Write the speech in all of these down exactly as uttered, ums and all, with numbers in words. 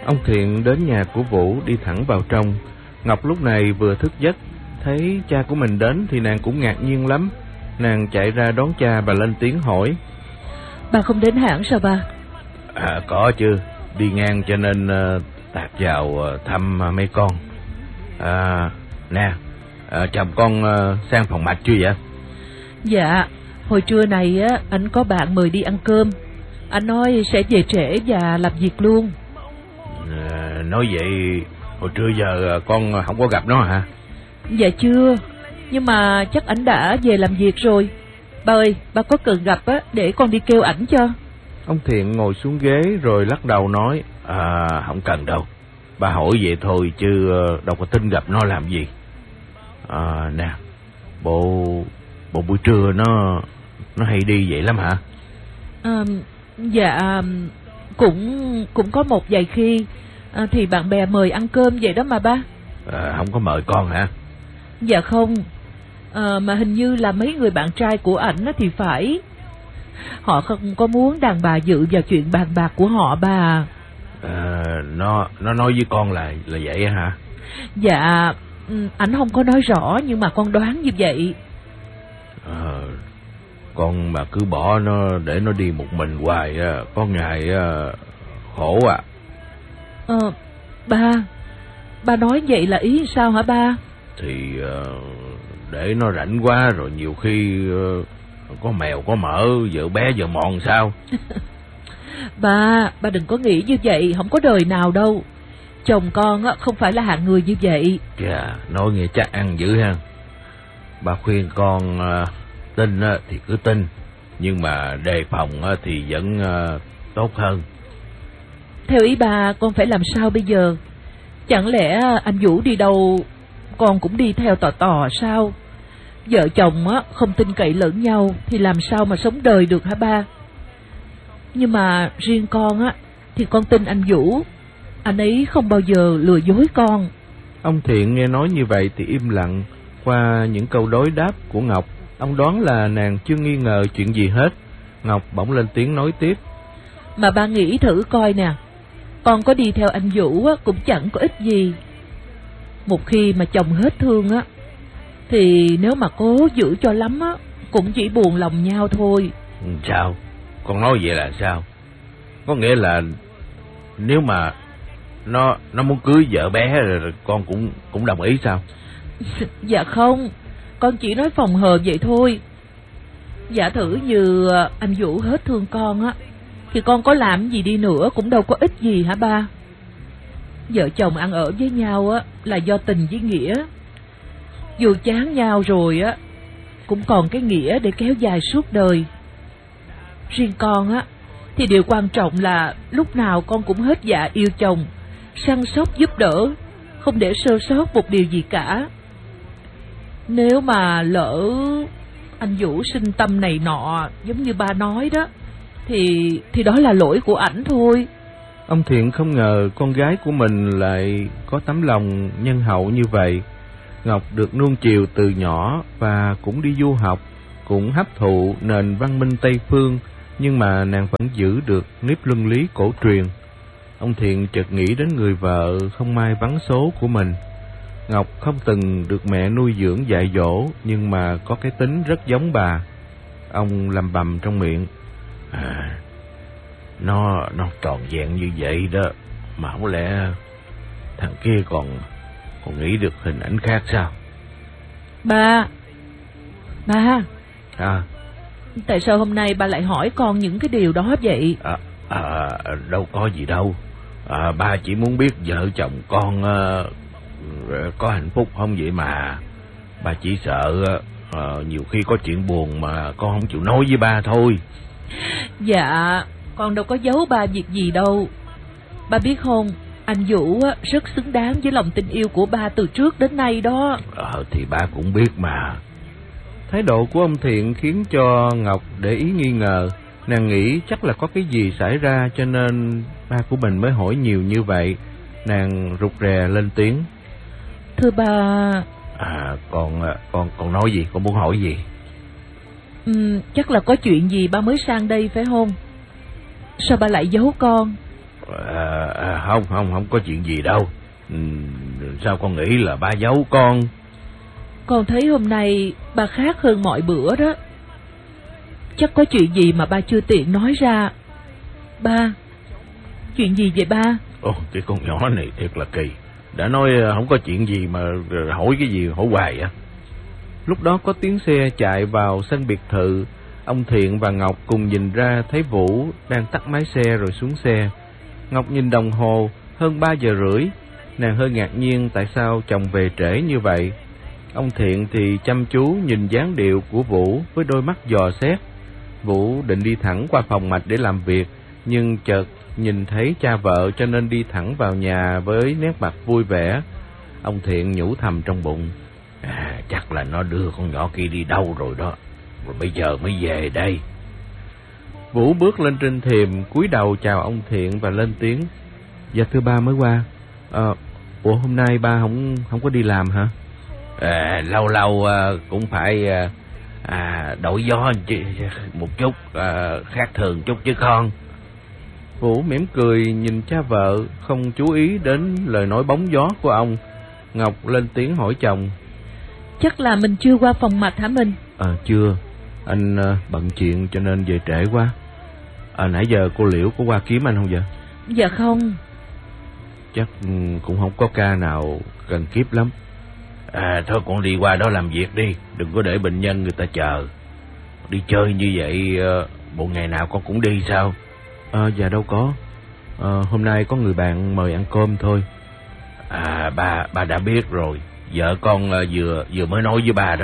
Ông Thiện đến nhà của Vũ đi thẳng vào trong. Ngọc lúc này vừa thức giấc, thấy cha của mình đến thì nàng cũng ngạc nhiên lắm. Nàng chạy ra đón cha và lên tiếng hỏi: Ba không đến hãng sao ba? À có chứ, đi ngang cho nên uh, tạt vào uh, thăm uh, mấy con. À nè, uh, chồng con uh, sang phòng mạch chưa vậy? Dạ, hồi trưa này á anh có bạn mời đi ăn cơm. Anh nói sẽ về trễ và làm việc luôn. À, nói vậy hồi trưa giờ con không có gặp nó hả? Dạ chưa, nhưng mà chắc ảnh đã về làm việc rồi. Ba ơi, ba có cần gặp á để con đi kêu ảnh cho. Ông Thiện ngồi xuống ghế rồi lắc đầu nói: À không cần đâu, ba hỏi vậy thôi chứ đâu có tin gặp nó làm gì. À nè, bộ bộ buổi trưa nó nó hay đi vậy lắm hả? À, dạ cũng cũng có một vài khi à, thì bạn bè mời ăn cơm vậy đó mà ba. À, không có mời con hả? Dạ không, à, mà hình như là mấy người bạn trai của ảnh thì phải. Họ không có muốn đàn bà dự vào chuyện bàn bạc của họ ba. À, nó nó nói với con là là vậy hả? Dạ, ảnh không có nói rõ nhưng mà con đoán như vậy. À, con mà cứ bỏ nó để nó đi một mình hoài có ngày khổ à. Ờ, ba, ba nói vậy là ý sao hả ba? Thì uh, để nó rảnh quá rồi nhiều khi uh, có mèo có mỡ, vợ bé vợ mòn sao? Ba, ba đừng có nghĩ như vậy, không có đời nào đâu. Chồng con á không phải là hạng người như vậy. Chà, nói nghe chắc ăn dữ ha. Ba khuyên con uh, tin uh, thì cứ tin, nhưng mà đề phòng uh, thì vẫn uh, tốt hơn. Theo ý bà, con phải làm sao bây giờ? Chẳng lẽ anh Vũ đi đâu con cũng đi theo tò tò sao? Vợ chồng á không tin cậy lẫn nhau thì làm sao mà sống đời được hả ba? Nhưng mà riêng con á thì con tin anh Vũ. Anh ấy không bao giờ lừa dối con. Ông Thiện nghe nói như vậy thì im lặng. Qua những câu đối đáp của Ngọc, ông đoán là nàng chưa nghi ngờ chuyện gì hết. Ngọc bỗng lên tiếng nói tiếp: Mà ba nghĩ thử coi nè, con có đi theo anh Vũ á cũng chẳng có ích gì. Một khi mà chồng hết thương á thì nếu mà cố giữ cho lắm á cũng chỉ buồn lòng nhau thôi. Sao? Con nói vậy là sao? Có nghĩa là nếu mà nó nó muốn cưới vợ bé rồi con cũng cũng đồng ý sao? Dạ không, con chỉ nói phòng hờ vậy thôi. Giả thử như anh Vũ hết thương con á thì con có làm gì đi nữa cũng đâu có ích gì hả ba? Vợ chồng ăn ở với nhau á là do tình với nghĩa. Dù chán nhau rồi á cũng còn cái nghĩa để kéo dài suốt đời. Riêng con á thì điều quan trọng là lúc nào con cũng hết dạ yêu chồng, săn sóc giúp đỡ, không để sơ sót một điều gì cả. Nếu mà lỡ anh Vũ sinh tâm này nọ giống như ba nói đó thì thì đó là lỗi của ảnh thôi. Ông Thiện không ngờ con gái của mình lại có tấm lòng nhân hậu như vậy. Ngọc được nuông chiều từ nhỏ và cũng đi du học, cũng hấp thụ nền văn minh Tây phương, nhưng mà nàng vẫn giữ được nếp luân lý cổ truyền. Ông Thiện chợt nghĩ đến người vợ không may vắng số của mình. Ngọc không từng được mẹ nuôi dưỡng dạy dỗ, nhưng mà có cái tính rất giống bà. Ông lầm bầm trong miệng: À, nó nó tròn vẹn như vậy đó, mà không lẽ thằng kia còn còn nghĩ được hình ảnh khác sao? Ba, ba, À, tại sao hôm nay ba lại hỏi con những cái điều đó vậy? À, à đâu có gì đâu. À, ba chỉ muốn biết vợ chồng con uh, có hạnh phúc không vậy mà. Ba chỉ sợ uh, nhiều khi có chuyện buồn mà con không chịu nói với ba thôi. Dạ, con đâu có giấu ba việc gì đâu. Ba biết không, anh Vũ rất xứng đáng với lòng tình yêu của ba từ trước đến nay đó. Ờ thì ba cũng biết mà. Thái độ của ông Thiện khiến cho Ngọc để ý nghi ngờ. Nàng nghĩ chắc là có cái gì xảy ra cho nên ba của mình mới hỏi nhiều như vậy. Nàng rụt rè lên tiếng: Thưa ba... À, con, con, con nói gì? Con muốn hỏi gì? Ừ, chắc là có chuyện gì ba mới sang đây phải không? Sao ba lại giấu con? À, à, không, không, không có chuyện gì đâu. Ừ, sao con nghĩ là ba giấu con? Con thấy hôm nay ba khác hơn mọi bữa đó. Chắc có chuyện gì mà ba chưa tiện nói ra. Ba, chuyện gì vậy ba? Ồ, cái con nhỏ này thiệt là kỳ. Đã nói không có chuyện gì mà hỏi cái gì hỏi hoài á. Lúc đó có tiếng xe chạy vào sân biệt thự. Ông Thiện và Ngọc cùng nhìn ra thấy Vũ đang tắt máy xe rồi xuống xe. Ngọc nhìn đồng hồ, hơn ba giờ rưỡi. Nàng hơi ngạc nhiên tại sao chồng về trễ như vậy. Ông Thiện thì chăm chú nhìn dáng điệu của Vũ với đôi mắt dò xét. Vũ định đi thẳng qua phòng mạch để làm việc, nhưng chợt nhìn thấy cha vợ cho nên đi thẳng vào nhà với nét mặt vui vẻ. Ông Thiện nhủ thầm trong bụng, à, chắc là nó đưa con nhỏ kia đi đâu rồi đó, rồi bây giờ mới về đây. Vũ bước lên trên thềm, cúi đầu chào ông Thiện và lên tiếng, dạ thưa ba mới qua. À, ủa hôm nay ba không không có đi làm hả? À, lâu lâu à, cũng phải à, à, đổi gió một chút, à, khác thường chút chứ con. Vũ mỉm cười nhìn cha vợ, không chú ý đến lời nói bóng gió của ông. Ngọc lên tiếng hỏi chồng, chắc là mình chưa qua phòng mạch hả mình? À chưa, anh à, bận chuyện cho nên về trễ quá. À, nãy giờ cô Liễu có qua kiếm anh không vậy? Dạ không. Chắc cũng không có ca nào cần kiếp lắm. À thôi con đi qua đó làm việc đi, đừng có để bệnh nhân người ta chờ. Đi chơi như vậy bộ ngày nào con cũng đi sao? À, dạ đâu có, à, hôm nay có người bạn mời ăn cơm thôi. À ba ba đã biết rồi, vợ con vừa vừa mới nói với ba đó.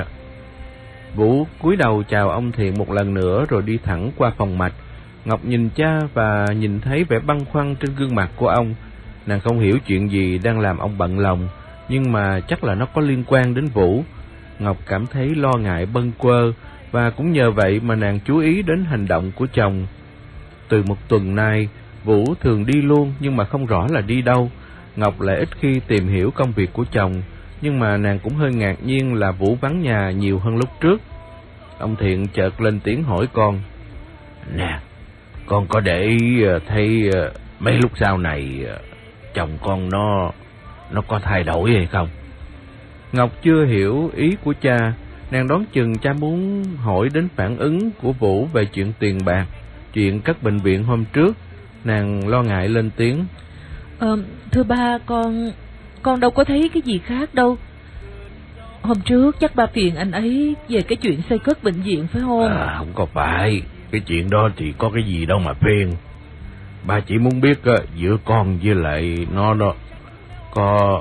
Vũ cúi đầu chào ông Thiện một lần nữa rồi đi thẳng qua phòng mạch. Ngọc nhìn cha và nhìn thấy vẻ băn khoăn trên gương mặt của ông. Nàng không hiểu chuyện gì đang làm ông bận lòng, nhưng mà chắc là nó có liên quan đến Vũ. Ngọc cảm thấy lo ngại bâng quơ, và cũng nhờ vậy mà nàng chú ý đến hành động của chồng. Từ một tuần nay, Vũ thường đi luôn nhưng mà không rõ là đi đâu. Ngọc lại ít khi tìm hiểu công việc của chồng, nhưng mà nàng cũng hơi ngạc nhiên là Vũ vắng nhà nhiều hơn lúc trước. Ông Thiện chợt lên tiếng hỏi con, nè, con có để ý thấy mấy lúc sau này chồng con nó nó có thay đổi hay không? Ngọc chưa hiểu ý của cha. Nàng đoán chừng cha muốn hỏi đến phản ứng của Vũ về chuyện tiền bạc, chuyện cất bệnh viện hôm trước. Nàng lo ngại lên tiếng, Ờ, thưa ba, con con đâu có thấy cái gì khác đâu. Hôm trước chắc ba phiền anh ấy về cái chuyện xây cất bệnh viện phải không? À, không có phải. Cái chuyện đó thì có cái gì đâu mà phiền. Ba chỉ muốn biết uh, giữa con với lại nó đó có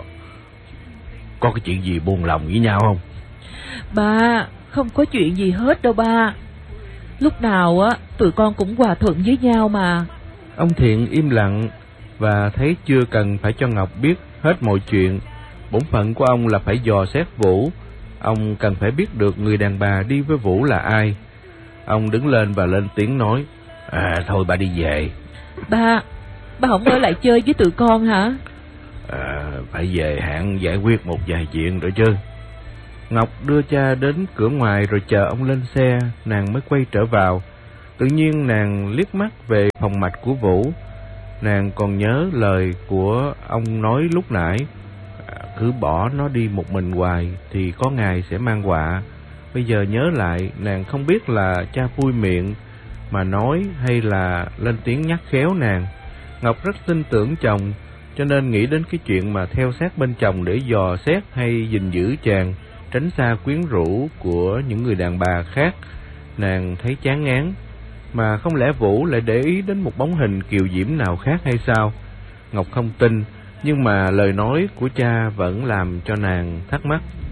có cái chuyện gì buồn lòng với nhau không? Ba, không có chuyện gì hết đâu ba. Lúc nào á tụi con cũng hòa thuận với nhau mà. Ông Thiện im lặng và thấy chưa cần phải cho Ngọc biết hết mọi chuyện. Bổn phận của ông là phải dò xét Vũ. Ông cần phải biết được người đàn bà đi với Vũ là ai. Ông đứng lên và lên tiếng nói, à thôi ba đi về. Ba, ba không ở lại chơi với tụi con hả? À, phải về hãng giải quyết một vài chuyện rồi chứ. Ngọc đưa cha đến cửa ngoài rồi chờ ông lên xe, nàng mới quay trở vào. Tự nhiên nàng liếc mắt về phòng mạch của Vũ. Nàng còn nhớ lời của ông nói lúc nãy, à, cứ bỏ nó đi một mình hoài thì có ngày sẽ mang họa. Bây giờ nhớ lại, nàng không biết là cha vui miệng mà nói hay là lên tiếng nhắc khéo nàng. Ngọc rất tin tưởng chồng, cho nên nghĩ đến cái chuyện mà theo sát bên chồng để dò xét hay gìn giữ chàng, tránh xa quyến rũ của những người đàn bà khác. Nàng thấy chán ngán. Mà không lẽ Vũ lại để ý đến một bóng hình kiều diễm nào khác hay sao? Ngọc không tin, nhưng mà lời nói của cha vẫn làm cho nàng thắc mắc.